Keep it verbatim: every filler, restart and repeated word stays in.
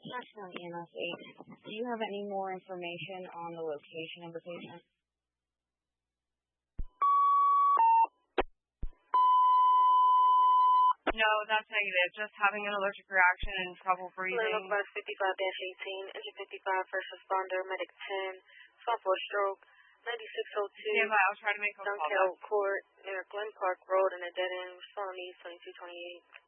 National E M S eight. Do you have any more information on the location of the patient? No, that's negative. Just having an allergic reaction and trouble breathing. Landmark bus fifty-five dash eighteen, engine fifty-five, first responder, medic ten, stop for a stroke, ninety-six oh two, yeah, but I'll try to make a call Dunkel Court, near Glen Park Road, and a dead end, respond needs twenty-two twenty-eight.